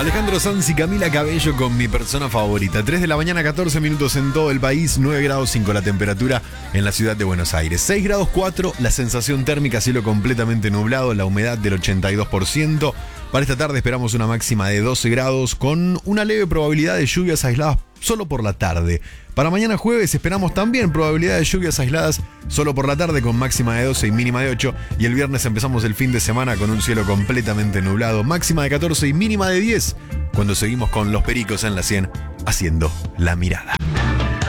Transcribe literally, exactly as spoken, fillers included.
Alejandro Sanz y Camila Cabello con Mi Persona Favorita. tres de la mañana, catorce minutos en todo el país, nueve grados cinco la temperatura en la ciudad de Buenos Aires. seis grados cuatro la sensación térmica, cielo completamente nublado, la humedad del ochenta y dos por ciento. Para esta tarde esperamos una máxima de doce grados con una leve probabilidad de lluvias aisladas solo por la tarde. Para mañana jueves esperamos también probabilidad de lluvias aisladas solo por la tarde con máxima de doce y mínima de ocho. Y el viernes empezamos el fin de semana con un cielo completamente nublado, máxima de catorce y mínima de diez, cuando seguimos con Los Pericos en la cien haciendo La Mirada.